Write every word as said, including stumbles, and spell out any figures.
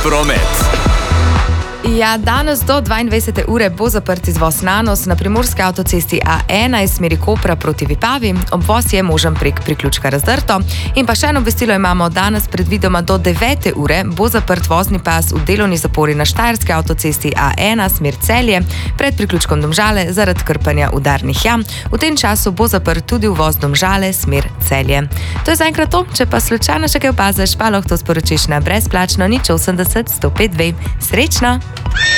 promet. Ja, danes do dvaindvajsete ure bo zaprt izvoz Nanos na primorski avtocesti A ena iz smeri Kopra proti Vipavi. Obvoz je možen prek priključka Razdrto. In pa še eno obvestilo imamo, danes predvidoma do devete ure bo zaprt vozni pas v delovni zapori na štajerski avtocesti A ena smer Celje pred priključkom Domžale zaradi krpanja udarnih jam. V tem času bo zaprt tudi uvoz Domžale smer Celje. To je zaenkrat to, če pa slučajno še kaj opaziš, pa lahko to sporočiš na brezplačno nič osemdeset sto pet dve. Srečno!